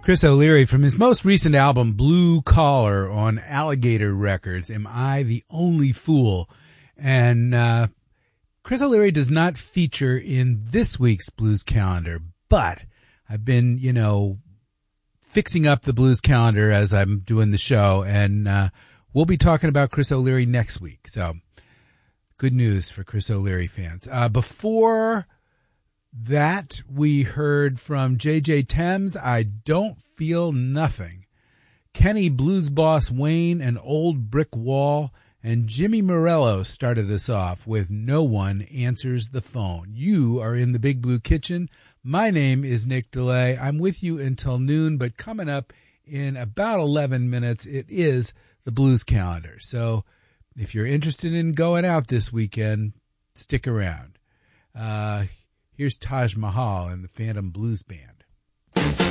Chris O'Leary from his most recent album, Blue Collar, on Alligator Records, Am I the Only Fool? And Chris O'Leary does not feature in this week's Blues Calendar, but I've been, fixing up the Blues Calendar as I'm doing the show, and we'll be talking about Chris O'Leary next week. So good news for Chris O'Leary fans. Before that, we heard from J.J. Thames, I Don't Feel Nothing. Kenny Blues Boss Wayne, An Old Brick Wall, and Jimmy Morello started us off with No One Answers the Phone. You are in the Big Blue Kitchen. My name is Nick DeLay. I'm with you until noon, but coming up in about 11 minutes, it is the Blues Calendar. So if you're interested in going out this weekend, stick around. Here's Taj Mahal and the Phantom Blues Band.